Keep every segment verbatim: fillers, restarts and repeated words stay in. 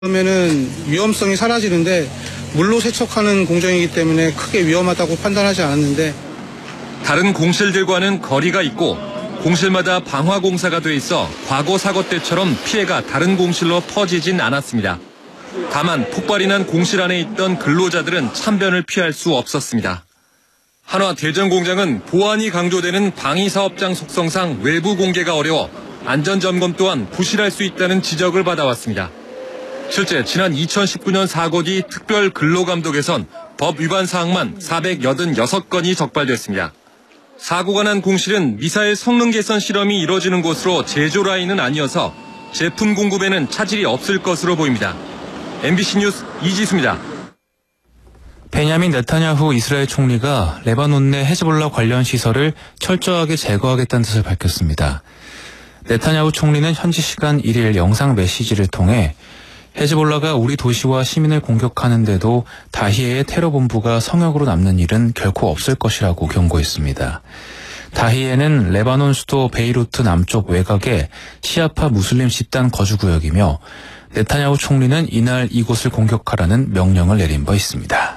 그러면은 위험성이 사라지는데 물로 세척하는 공정이기 때문에 크게 위험하다고 판단하지 않았는데 다른 공실들과는 거리가 있고 공실마다 방화 공사가 돼 있어 과거 사고 때처럼 피해가 다른 공실로 퍼지진 않았습니다. 다만 폭발이 난 공실 안에 있던 근로자들은 참변을 피할 수 없었습니다. 한화 대전공장은 보안이 강조되는 방위사업장 속성상 외부 공개가 어려워 안전점검 또한 부실할 수 있다는 지적을 받아왔습니다. 실제 지난 이천십구 년 사고 뒤 특별 근로감독에선 법 위반 사항만 사백팔십육 건이 적발됐습니다. 사고가 난 공실은 미사일 성능 개선 실험이 이뤄지는 곳으로 제조 라인은 아니어서 제품 공급에는 차질이 없을 것으로 보입니다. 엠비씨 뉴스 이지수입니다. 베냐민 네타냐후 이스라엘 총리가 레바논 내 헤즈볼라 관련 시설을 철저하게 제거하겠다는 뜻을 밝혔습니다. 네타냐후 총리는 현지 시간 일 일 영상 메시지를 통해 헤즈볼라가 우리 도시와 시민을 공격하는데도 다히에의 테러 본부가 성역으로 남는 일은 결코 없을 것이라고 경고했습니다. 다히에는 레바논 수도 베이루트 남쪽 외곽의 시아파 무슬림 집단 거주구역이며 네타냐후 총리는 이날 이곳을 공격하라는 명령을 내린 바 있습니다.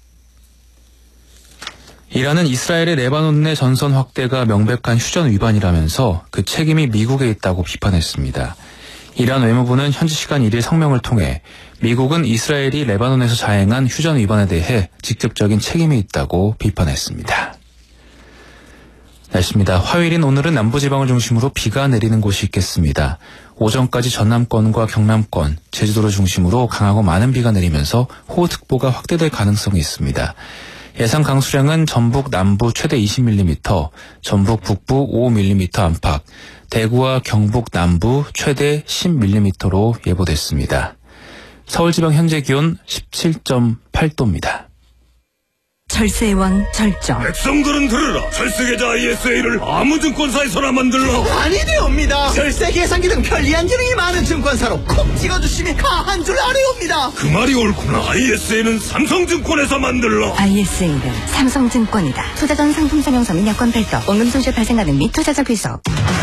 이란은 이스라엘의 레바논 내 전선 확대가 명백한 휴전 위반이라면서 그 책임이 미국에 있다고 비판했습니다. 이란 외무부는 현지 시간 일 일 성명을 통해 미국은 이스라엘이 레바논에서 자행한 휴전 위반에 대해 직접적인 책임이 있다고 비판했습니다. 날씨입니다. 화요일인 오늘은 남부지방을 중심으로 비가 내리는 곳이 있겠습니다. 오전까지 전남권과 경남권, 제주도를 중심으로 강하고 많은 비가 내리면서 호우특보가 확대될 가능성이 있습니다. 예상 강수량은 전북 남부 최대 이십 밀리미터, 전북 북부 오 밀리미터 안팎, 대구와 경북 남부 최대 십 밀리미터로 예보됐습니다. 서울지방 현재 기온 십칠 점 팔 도입니다. 철새의 왕 절정. 백성들은 들으라. 철새계좌 아이에스에이를 아무 증권사에서나 만들라. 아니 되옵니다. 철새 계산기 등 편리한 기능이 많은 증권사로 콕 찍어주시면 가한 줄 아래옵니다. 그 말이 옳구나. 아이에스에이는 삼성증권에서 만들라. 아이에스에이는 삼성증권이다. 투자전 상품 설명서 및 여건 별도, 원금 손실 발생 가능 및 투자자 귀속.